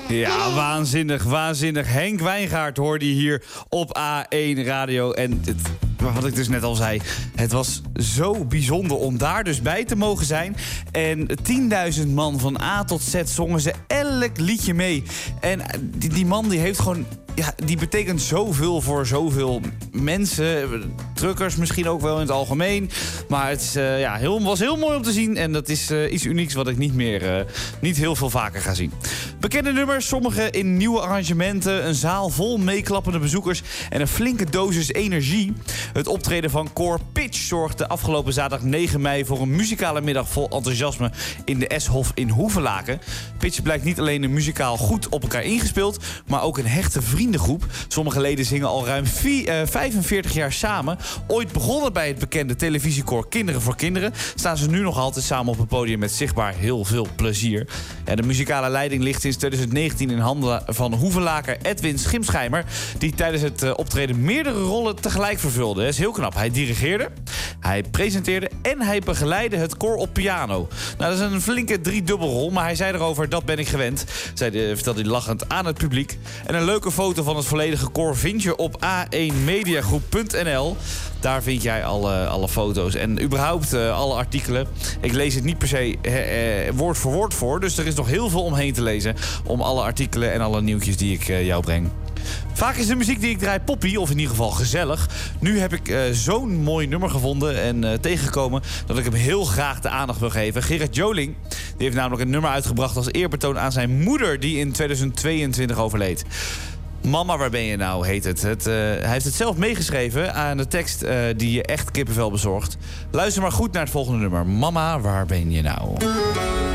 Ja, waanzinnig, waanzinnig. Henk Wijngaard hoorde je hier op A1 Radio. En wat ik dus net al zei, het was zo bijzonder om daar dus bij te mogen zijn. En 10.000 man van A tot Z zongen ze elk liedje mee. En die man die heeft gewoon... Ja, die betekent zoveel voor zoveel mensen. Truckers misschien ook wel in het algemeen. Maar het is, was heel mooi om te zien. En dat is iets unieks wat ik niet heel veel vaker ga zien. Bekende nummers, sommige in nieuwe arrangementen. Een zaal vol meeklappende bezoekers. En een flinke dosis energie. Het optreden van Koor Pitch zorgde afgelopen zaterdag 9 mei... voor een muzikale middag vol enthousiasme in de S-Hof in Hoevelaken. Pitch blijkt niet alleen muzikaal goed op elkaar ingespeeld... maar ook een hechte vriendengroep. Sommige leden zingen al ruim 45 jaar samen. Ooit begonnen bij het bekende televisiekoor Kinderen voor Kinderen... staan ze nu nog altijd samen op het podium met zichtbaar heel veel plezier. Ja, de muzikale leiding ligt sinds 2019 in handen van Hoevelaker Edwin Schimschijmer... die tijdens het optreden meerdere rollen tegelijk vervulde. Dat is heel knap. Hij dirigeerde, hij presenteerde en hij begeleidde het koor op piano. Nou, dat is een flinke driedubbelrol, maar hij zei erover: dat ben ik gewend. Vertelde hij lachend aan het publiek. En een leuke foto van het volledige koor vind je op a1mediagroep.nl. Daar vind jij alle foto's en überhaupt alle artikelen. Ik lees het niet per se woord voor woord voor, dus er is nog heel veel omheen te lezen... om alle artikelen en alle nieuwtjes die ik jou breng. Vaak is de muziek die ik draai poppy, of in ieder geval gezellig. Nu heb ik zo'n mooi nummer gevonden en tegengekomen... dat ik hem heel graag de aandacht wil geven. Gerard Joling die heeft namelijk een nummer uitgebracht als eerbetoon aan zijn moeder... die in 2022 overleed. Mama, waar ben je nou, heet het. Hij heeft het zelf meegeschreven aan de tekst die je echt kippenvel bezorgt. Luister maar goed naar het volgende nummer. Mama, waar ben je nou?